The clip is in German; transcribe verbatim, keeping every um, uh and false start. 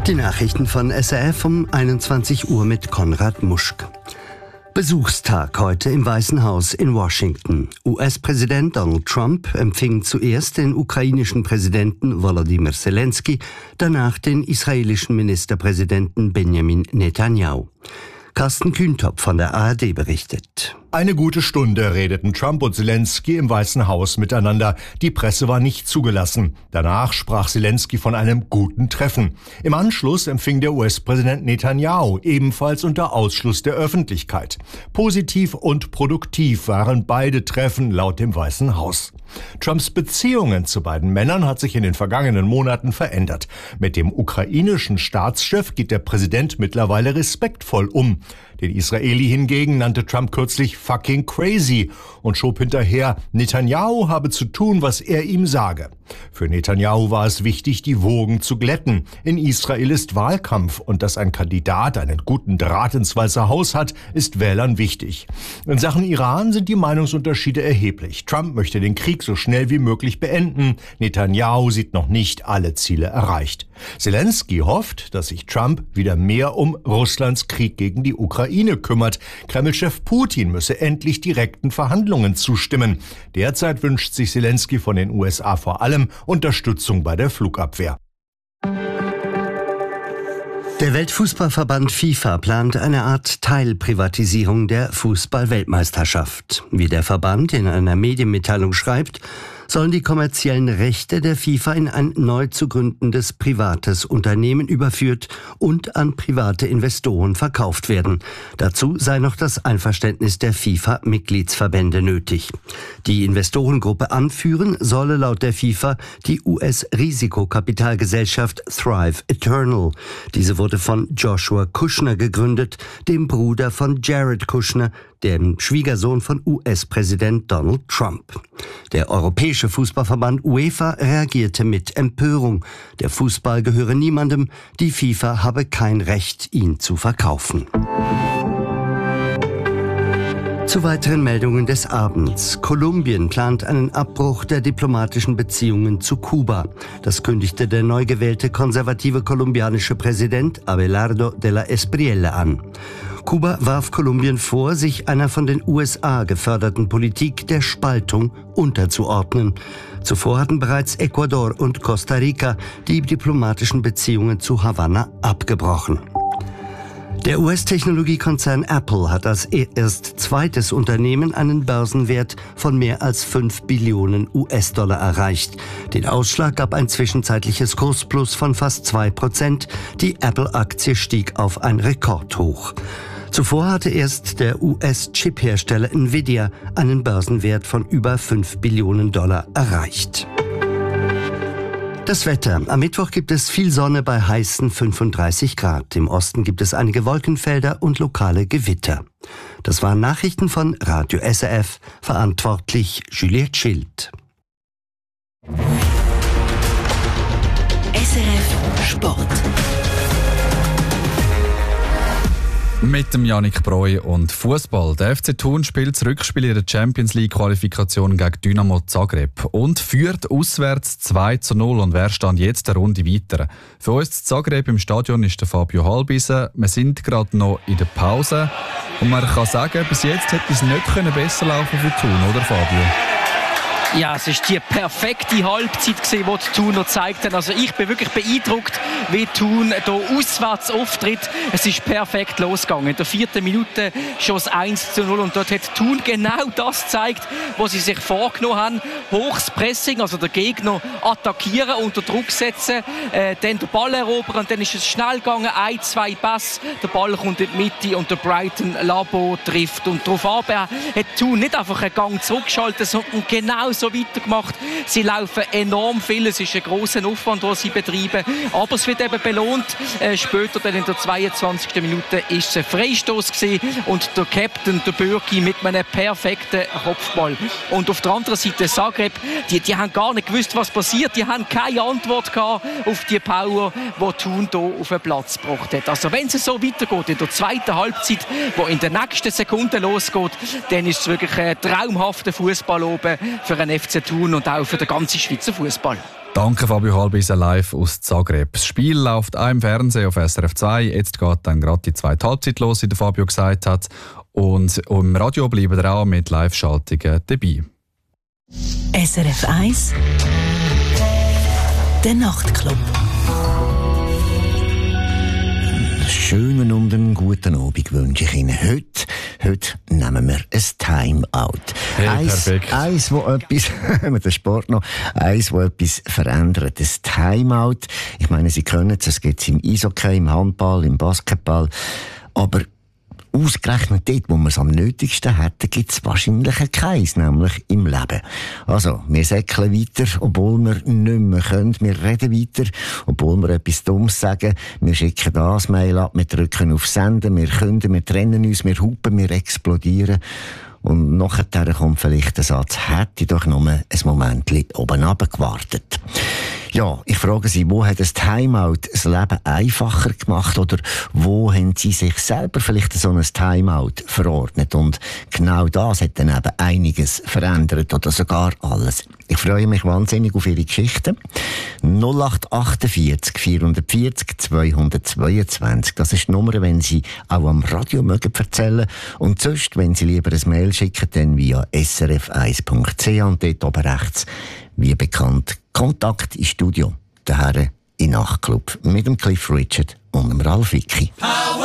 Die Nachrichten von S R F um einundzwanzig Uhr mit Konrad Muschk. Besuchstag heute im Weißen Haus in Washington. U S-Präsident Donald Trump empfing zuerst den ukrainischen Präsidenten Volodymyr Zelensky, danach den israelischen Ministerpräsidenten Benjamin Netanyahu. Carsten Kühntop von der A R D berichtet. Eine gute Stunde redeten Trump und Zelensky im Weißen Haus miteinander. Die Presse war nicht zugelassen. Danach sprach Zelensky von einem guten Treffen. Im Anschluss empfing der U S-Präsident Netanyahu, ebenfalls unter Ausschluss der Öffentlichkeit. Positiv und produktiv waren beide Treffen laut dem Weißen Haus. Trumps Beziehungen zu beiden Männern hat sich in den vergangenen Monaten verändert. Mit dem ukrainischen Staatschef geht der Präsident mittlerweile respektvoll um. Den Israeli hingegen nannte Trump kürzlich fucking crazy und schob hinterher, Netanyahu habe zu tun, was er ihm sage. Für Netanyahu war es wichtig, die Wogen zu glätten. In Israel ist Wahlkampf und dass ein Kandidat einen guten Draht ins Weiße Haus hat, ist Wählern wichtig. In Sachen Iran sind die Meinungsunterschiede erheblich. Trump möchte den Krieg so schnell wie möglich beenden. Netanyahu sieht noch nicht alle Ziele erreicht. Zelensky hofft, dass sich Trump wieder mehr um Russlands Krieg gegen die Ukraine kümmert. Kreml-Chef Putin müsse endlich direkten Verhandlungen zustimmen. Derzeit wünscht sich Zelensky von den U S A vor allem Unterstützung bei der Flugabwehr. Der Weltfußballverband FIFA plant eine Art Teilprivatisierung der Fußball-Weltmeisterschaft. Wie der Verband in einer Medienmitteilung schreibt, sollen die kommerziellen Rechte der FIFA in ein neu zu gründendes privates Unternehmen überführt und an private Investoren verkauft werden. Dazu sei noch das Einverständnis der FIFA-Mitgliedsverbände nötig. Die Investorengruppe anführen solle laut der FIFA die U S-Risikokapitalgesellschaft Thrive Eternal. Diese wurde von Joshua Kushner gegründet, dem Bruder von Jared Kushner, dem Schwiegersohn von U S-Präsident Donald Trump. Der Europäische Fußballverband UEFA reagierte mit Empörung. Der Fußball gehöre niemandem, die FIFA habe kein Recht, ihn zu verkaufen. Zu weiteren Meldungen des Abends. Kolumbien plant einen Abbruch der diplomatischen Beziehungen zu Kuba. Das kündigte der neu gewählte konservative kolumbianische Präsident Abelardo de la Espriella an. Kuba warf Kolumbien vor, sich einer von den U S A geförderten Politik der Spaltung unterzuordnen. Zuvor hatten bereits Ecuador und Costa Rica die diplomatischen Beziehungen zu Havanna abgebrochen. Der U S-Technologiekonzern Apple hat als erst zweites Unternehmen einen Börsenwert von mehr als fünf Billionen U S-Dollar erreicht. Den Ausschlag gab ein zwischenzeitliches Kursplus von fast zwei Prozent. Die Apple-Aktie stieg auf ein Rekordhoch. Zuvor hatte erst der U S-Chip-Hersteller Nvidia einen Börsenwert von über fünf Billionen Dollar erreicht. Das Wetter. Am Mittwoch gibt es viel Sonne bei heißen fünfunddreißig Grad. Im Osten gibt es einige Wolkenfelder und lokale Gewitter. Das waren Nachrichten von Radio S R F, verantwortlich Juliette Schild. S R F Sport. Mit dem Yannick Breu und Fußball. Der F C Thun spielt das Rückspiel in der Champions League Qualifikation gegen Dynamo Zagreb und führt auswärts zwei zu null. Und wer stand jetzt eine Runde weiter? Für uns in Zagreb im Stadion ist der Fabio Halbisen. Wir sind gerade noch in der Pause und man kann sagen, bis jetzt hätte es nicht besser laufen für Thun, oder Fabio? Ja, es war die perfekte Halbzeit, die die Thuner gezeigt haben. Also ich bin wirklich beeindruckt, wie Thun hier auswärts auftritt. Es ist perfekt losgegangen. In der vierten Minute schoss eins zu null und dort hat Thun genau das gezeigt, was sie sich vorgenommen haben. Hochs Pressing, also der Gegner attackieren, unter Druck setzen, äh, dann den Ball erobern und dann ist es schnell gegangen. Ein, zwei Pass, der Ball kommt in die Mitte und der Brighton Labo trifft. Und darauf hat Thun nicht einfach einen Gang zurückgeschaltet, sondern genau so weitergemacht. Sie laufen enorm viel. Es ist ein grosser Aufwand, den sie betreiben. Aber es wird eben belohnt. Äh, später, dann in der zweiundzwanzigsten Minute, ist es ein Freistoß gewesen und der Captain, der Bürki, mit einem perfekten Kopfball. Und auf der anderen Seite Zagreb, die, die haben gar nicht gewusst, was passiert. Die haben keine Antwort gehabt auf die Power, die Thun hier auf den Platz gebracht hat. Also wenn es so weitergeht, in der zweiten Halbzeit, wo in den nächsten Sekunden losgeht, dann ist es wirklich ein traumhafter Fußball oben für einen F C Thun und auch für den ganzen Schweizer Fußball. Danke Fabio Halbisen live aus Zagreb. Das Spiel läuft auch im Fernsehen auf S R F zwei. Jetzt geht dann gerade die zweite Halbzeit los, wie der Fabio gesagt hat. Und im Radio bleiben wir auch mit Live-Schaltungen dabei. S R F eins Der Nachtclub. Einen schönen und einen guten Abend wünsche ich Ihnen. Heute, heute nehmen wir ein Timeout. Hey, eins, perfekt. Eins, wo etwas, mit dem Sport noch, eins, wo etwas verändert. Ein Timeout. Ich meine, Sie können es, es gibt es im Eishockey, im Handball, im Basketball. Aber ausgerechnet dort, wo wir es am nötigsten hätten, gibt es wahrscheinlich keins, nämlich im Leben. Also, wir säckeln weiter, obwohl wir nicht mehr können. Wir reden weiter, obwohl wir etwas Dummes sagen. Wir schicken das Mail ab, wir drücken auf Senden, wir künden, wir trennen uns, wir hupen, wir explodieren. Und nachher kommt vielleicht der Satz, hätte ich doch nur ein Momentchen oben runter gewartet. Ja, ich frage Sie, wo hat das Timeout das Leben einfacher gemacht oder wo haben Sie sich selber vielleicht so ein Timeout verordnet? Und genau das hat dann eben einiges verändert oder sogar alles. Ich freue mich wahnsinnig auf Ihre Geschichten. null acht achtundvierzig vierhundertvierzig zweihundertzweiundzwanzig. Das ist die Nummer, wenn Sie auch am Radio mögen erzählen. Und sonst, wenn Sie lieber ein Mail schicken, dann via s r f eins punkt c h und dort oben rechts, wie bekannt, Kontakt ins Studio. Der Herren in Nachtclub mit dem Cliff Richard und dem Ralf Vicky.